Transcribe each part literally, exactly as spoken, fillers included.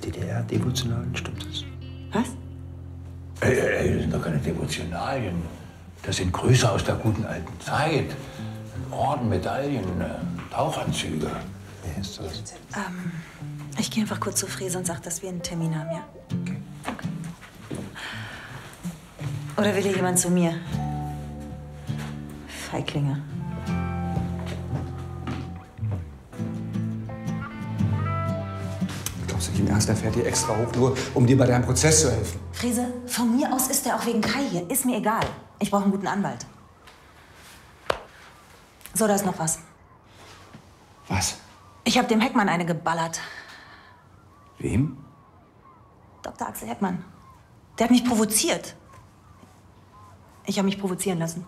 D D R-Devotionalien, stimmt das? Was? Ey, ey, das sind doch keine Devotionalien. Das sind Grüße aus der guten alten Zeit. Orden, Medaillen, äh, Tauchanzüge. Wer ist das? Ähm, ich gehe einfach kurz zu Frese und sag, dass wir einen Termin haben, ja? Okay. Oder will hier jemand zu mir? Feiglinge. Glaubst du nicht im Ernst, der fährt hier extra hoch, nur um dir bei deinem Prozess zu helfen? Frese, von mir aus ist er auch wegen Kai hier. Ist mir egal. Ich brauche einen guten Anwalt. So, da ist noch was. Was? Ich habe dem Heckmann eine geballert. Wem? Doktor Axel Heckmann. Der hat mich provoziert. Ich habe mich provozieren lassen.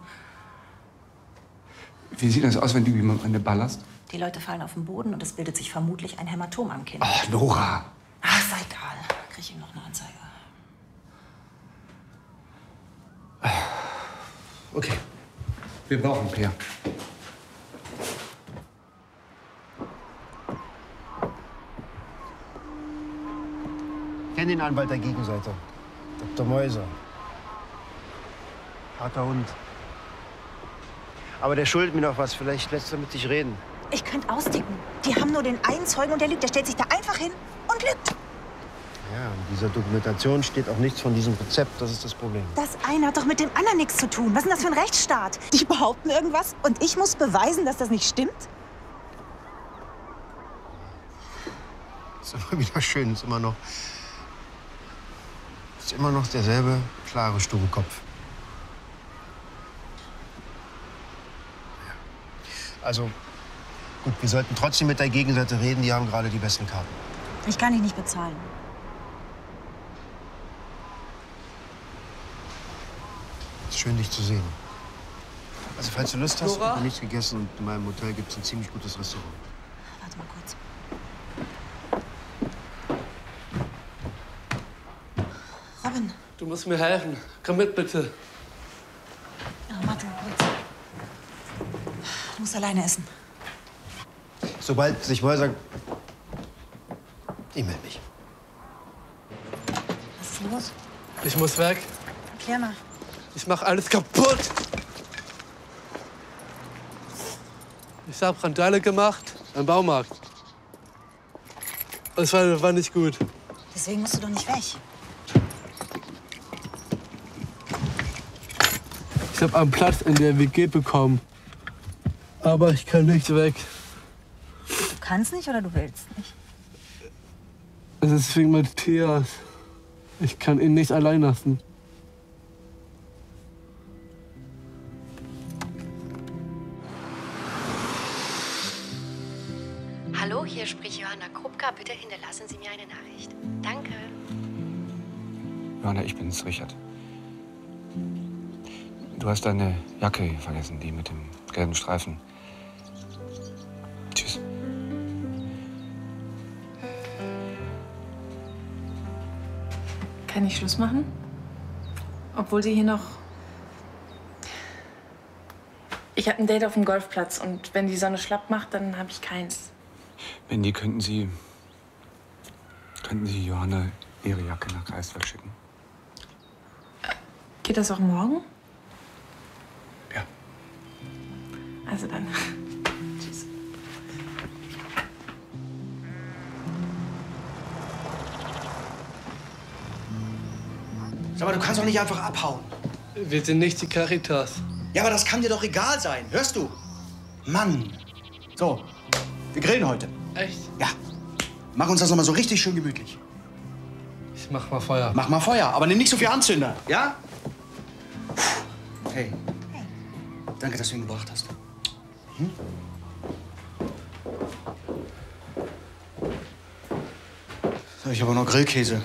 Wie sieht das aus, wenn du jemandem eine ballerst? Die Leute fallen auf den Boden und es bildet sich vermutlich ein Hämatom am Kinn. Ach, Nora. Ach, sei egal. Krieg ich ihm noch eine Anzeige. Okay. Wir brauchen Peer. Ich kenne den Anwalt der Gegenseite. Doktor Meuser. Harter Hund. Aber der schuldet mir noch was. Vielleicht lässt er mit dich reden. Ich könnte austicken. Die haben nur den einen Zeugen und der lügt. Der stellt sich da einfach hin und lügt. Ja, in dieser Dokumentation steht auch nichts von diesem Rezept. Das ist das Problem. Das eine hat doch mit dem anderen nichts zu tun. Was ist denn das für ein Rechtsstaat? Die behaupten irgendwas und ich muss beweisen, dass das nicht stimmt? Ist immer wieder schön. Ist immer noch, ist immer noch derselbe klare, sture Kopf. Also, gut, wir sollten trotzdem mit der Gegenseite reden. Die haben gerade die besten Karten. Ich kann dich nicht bezahlen. Ist schön, dich zu sehen. Also, falls du Lust hast, Nora? ich habe nichts gegessen und in meinem Hotel gibt es ein ziemlich gutes Restaurant. Warte mal kurz. Robin. Du musst mir helfen. Komm mit, bitte. Ja, warte mal kurz. Du musst alleine essen. Sobald sich Meuser... Ich melde mich. Was ist los? Ich muss weg. Erklär mal. Ich mach alles kaputt. Ich hab Randale gemacht im Baumarkt. Das war, war nicht gut. Deswegen musst du doch nicht weg. Ich hab einen Platz in der W G bekommen. Aber ich kann nicht weg. Du kannst nicht oder du willst nicht? Es ist wegen Matthias. Ich kann ihn nicht allein lassen. Hallo, hier spricht Johanna Krupka. Bitte hinterlassen Sie mir eine Nachricht. Danke. Johanna, ich bin's, Richard. Du hast deine Jacke vergessen, die mit dem gelben Streifen. Tschüss. Kann ich Schluss machen? Obwohl sie hier noch... Ich habe ein Date auf dem Golfplatz und wenn die Sonne schlapp macht, dann habe ich keins. Mandy, könnten Sie... Könnten Sie Johanna ihre Jacke nach Greifswald schicken? Geht das auch morgen? Ja. Also dann. Tschüss. Sag mal, du kannst doch nicht einfach abhauen. Wir sind nicht die Caritas. Ja, aber das kann dir doch egal sein. Hörst du? Mann. So, wir grillen heute. Echt? Ja. Mach uns das noch mal so richtig schön gemütlich. Ich mach mal Feuer. Mach mal Feuer, aber nimm nicht so viel Anzünder, ja? Hey. Danke, dass du ihn gebracht hast. Hm? So, ich habe auch noch Grillkäse.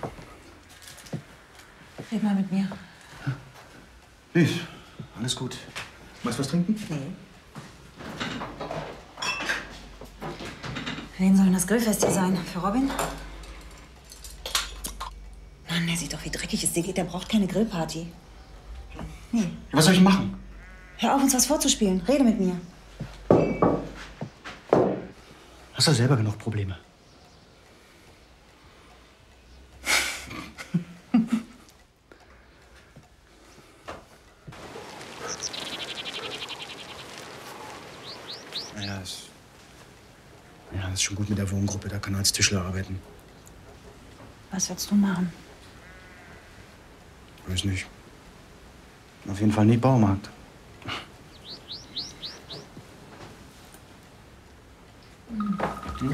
Red mal mit mir. Süß. Alles gut. Magst du was trinken? Nee. Für wen soll denn das Grillfest hier sein? Für Robin? Mann, der sieht doch, wie dreckig es dir geht. Der braucht keine Grillparty. Nee. Was soll ich machen? Hör auf, uns was vorzuspielen. Rede mit mir. Hast du selber genug Probleme? das ist schon gut mit der Wohngruppe, da kann er als Tischler arbeiten. Was willst du machen? Weiß nicht. Auf jeden Fall nicht Baumarkt. Hm.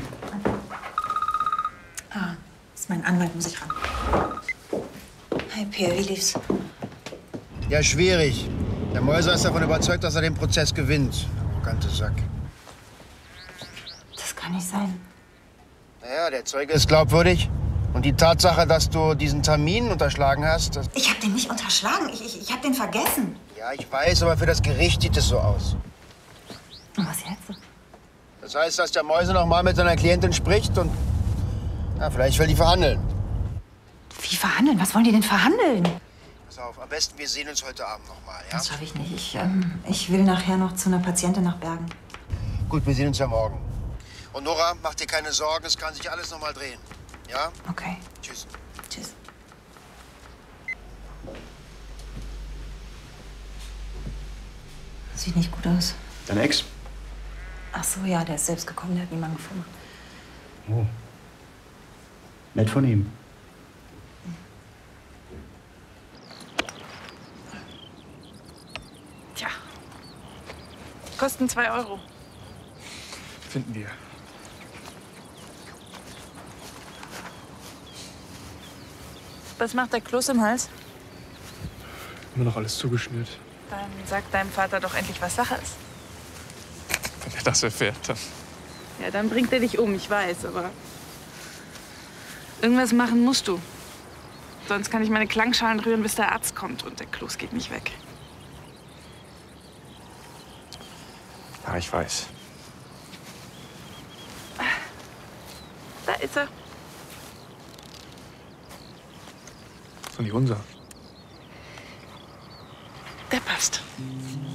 Ah, das ist mein Anwalt, muss ich ran. Hi, Pierre, wie lief's? Ja, schwierig. Der Mäuser ist davon überzeugt, dass er den Prozess gewinnt. Der arrogante Sack. Das kann nicht sein. Naja, der Zeuge ist glaubwürdig. Und die Tatsache, dass du diesen Termin unterschlagen hast, das... Ich habe den nicht unterschlagen. Ich, ich, ich habe den vergessen. Ja, ich weiß, aber für das Gericht sieht es so aus. Und was jetzt? Das heißt, dass der Mäuser noch mal mit seiner Klientin spricht und... Ja, vielleicht will die verhandeln. Wie verhandeln? Was wollen die denn verhandeln? Pass auf, am besten wir sehen uns heute Abend noch mal, ja? Das schaffe ich nicht. Ich, ähm, ich will nachher noch zu einer Patientin nach Bergen. Gut, wir sehen uns ja morgen. Und Nora, mach dir keine Sorgen, es kann sich alles noch mal drehen. Ja? Okay. Tschüss. Tschüss. Sieht nicht gut aus. Dein Ex? Ach so, ja, der ist selbst gekommen, der hat niemanden gefunden. Oh. Nett von ihm. Tja. Kosten zwei Euro. Finden wir. Was macht der Kloß im Hals? Immer noch alles zugeschnürt. Dann sagt deinem Vater doch endlich, was Sache ist. Wenn er das erfährt, dann... Ja, dann bringt er dich um, ich weiß, aber... Irgendwas machen musst du. Sonst kann ich meine Klangschalen rühren, bis der Arzt kommt und der Kloß geht nicht weg. Ja, ich weiß. Da ist er. Ist doch nicht unser. Der passt.